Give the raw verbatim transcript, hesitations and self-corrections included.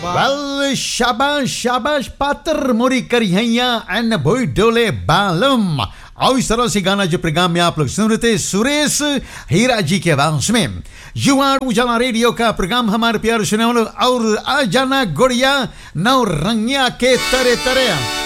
Well शाबाश शाबाश पात्र मोरी करिहैया एंड भोई डोले बालम। और इस तरह से गाना जो प्रोग्राम में आप लोग सुन रहे थे सुरेश हीरा जी के आवाज में। युवा उजाला रेडियो का प्रोग्राम हमारे प्यार सुने वालों और आ जाना गुड़िया नौ रंगिया के तरे तरे।